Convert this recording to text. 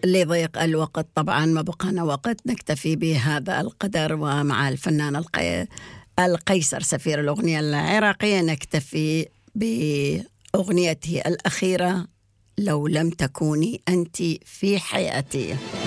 لضيق الوقت طبعا ما بقانا وقت، نكتفي بهذا القدر. ومع الفنان القيصر سفير الأغنية العراقية نكتفي بأغنيته الأخيرة، لو لم تكوني أنت في حياتي.